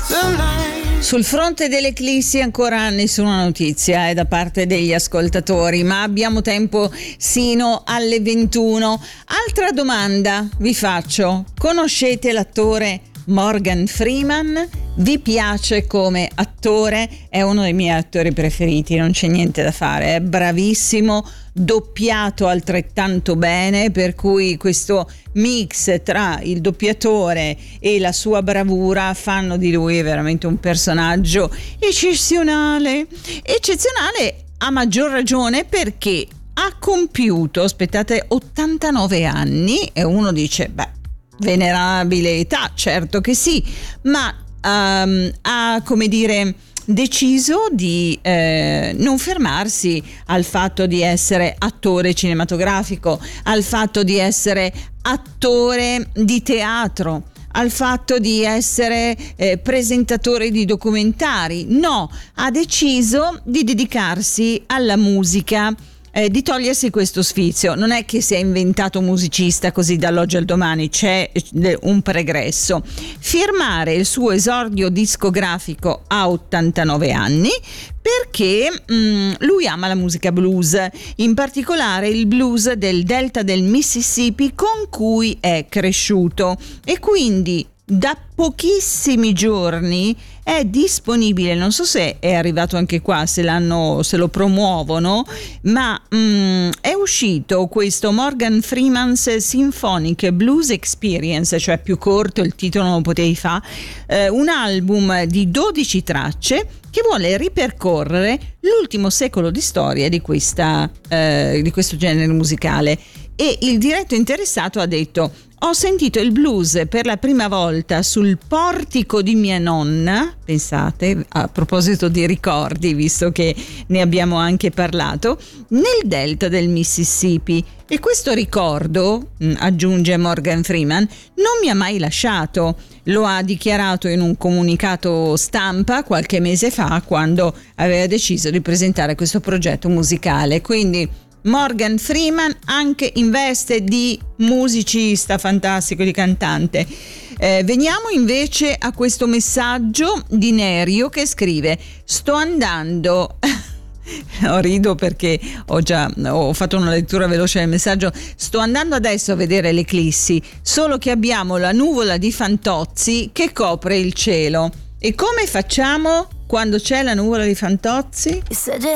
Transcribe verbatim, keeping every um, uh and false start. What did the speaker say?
Sul fronte delle eclissi ancora nessuna notizia eh, da parte degli ascoltatori, ma abbiamo tempo sino alle ventuno. Altra domanda vi faccio: conoscete l'attore Morgan Freeman? Vi piace come attore? È uno dei miei attori preferiti, non c'è niente da fare, è bravissimo, doppiato altrettanto bene, per cui questo mix tra il doppiatore e la sua bravura fanno di lui veramente un personaggio eccezionale. Eccezionale a maggior ragione perché ha compiuto, aspettate, ottantanove anni, e uno dice, beh, venerabile età, certo che sì, ma um, ha, come dire, deciso di eh, non fermarsi al fatto di essere attore cinematografico, al fatto di essere attore di teatro, al fatto di essere eh, presentatore di documentari. No, ha deciso di dedicarsi alla musica, Eh, di togliersi questo sfizio. Non è che si è inventato musicista così dall'oggi al domani, c'è un pregresso. Firmare il suo esordio discografico a ottantanove anni perché mh, lui ama la musica blues, in particolare il blues del delta del Mississippi con cui è cresciuto, e quindi da pochissimi giorni è disponibile, non so se è arrivato anche qua, se l'hanno, se lo promuovono, ma mm, è uscito questo Morgan Freeman's Symphonic Blues Experience, cioè più corto, il titolo non lo potevi fare, eh, un album di dodici tracce che vuole ripercorrere l'ultimo secolo di storia di questa eh, di questo genere musicale. E il diretto interessato ha detto: ho sentito il blues per la prima volta sul portico di mia nonna, pensate, a proposito di ricordi, visto che ne abbiamo anche parlato, nel delta del Mississippi, e questo ricordo, aggiunge Morgan Freeman, non mi ha mai lasciato. Lo ha dichiarato in un comunicato stampa qualche mese fa, quando aveva deciso di presentare questo progetto musicale. Quindi Morgan Freeman anche in veste di musicista fantastico, di cantante. Eh, veniamo invece a questo messaggio di Nerio che scrive: sto andando ho rido perché ho già ho fatto una lettura veloce del messaggio. Sto andando adesso a vedere l'eclissi, solo che abbiamo la nuvola di Fantozzi che copre il cielo. E come facciamo quando c'è la nuvola di Fantozzi?